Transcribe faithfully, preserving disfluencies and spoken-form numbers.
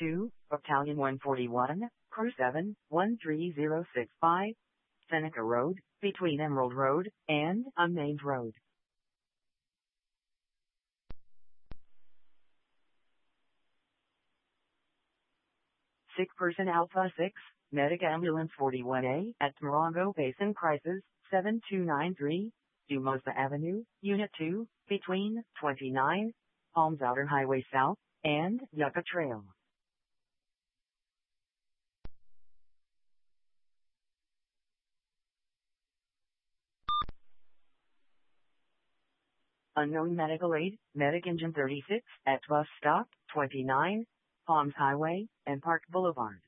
two, Battalion one forty-one, Crew seven, one three zero six five, Seneca Road, between Emerald Road and Unnamed Road. Sick person Alpha six, Medic Ambulance forty-one A at Morongo Basin Crisis, seven two nine three, Dumosa Avenue, Unit two, between twenty-nine, Palms Outer Highway South, and Yucca Trail. Unknown medical aid, Medic Engine thirty-six, at bus stop, twenty-nine, Palms Highway, and Park Boulevard.